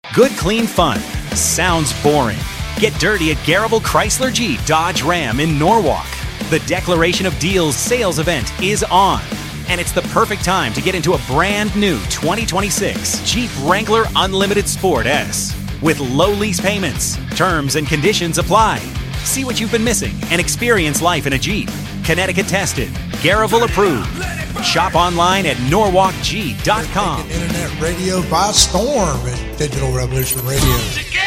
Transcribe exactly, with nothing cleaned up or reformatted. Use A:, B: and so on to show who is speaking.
A: Good, clean fun. Sounds boring. Get dirty at Garable Chrysler Jeep Dodge Ram in Norwalk. The Declaration of Deals sales event is on, and it's the perfect time to get into a brand new twenty twenty-six Jeep Wrangler Unlimited Sport S with low lease payments. Terms and conditions apply. See what you've been missing and experience life in a Jeep. Connecticut tested, Garable approved. Shop online at norwalk g dot com.
B: Internet radio by storm at Digital Revolution Radio.